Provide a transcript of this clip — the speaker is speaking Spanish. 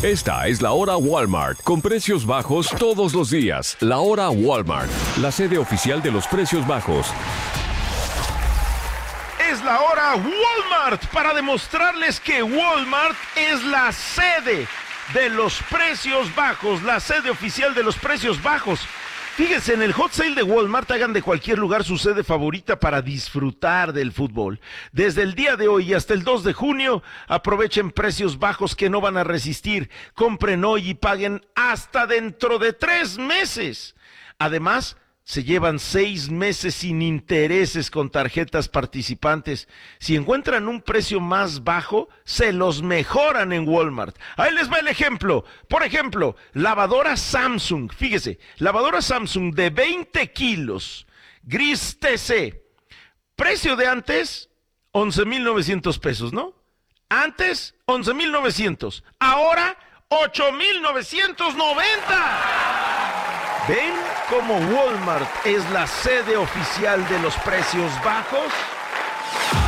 Esta es la hora Walmart, con precios bajos todos los días. La hora Walmart, la sede oficial de los precios bajos. Es la hora Walmart para demostrarles que Walmart es la sede de los precios bajos, la sede oficial de los precios bajos. Fíjense, en el hot sale de Walmart hagan de cualquier lugar su sede favorita para disfrutar del fútbol. Desde el día de hoy hasta el 2 de junio, aprovechen precios bajos que no van a resistir. Compren hoy y paguen hasta dentro de 3 meses. Además, se llevan 6 meses sin intereses con tarjetas participantes. Si encuentran un precio más bajo, se los mejoran en Walmart. Ahí les va el ejemplo. Por ejemplo, lavadora Samsung. Fíjese, lavadora Samsung de 20 kilos, gris TC. Precio de antes, 11,900 pesos, ¿no? Antes, 11,900. Ahora, 8,990. ¿Ven cómo Walmart es la sede oficial de los precios bajos?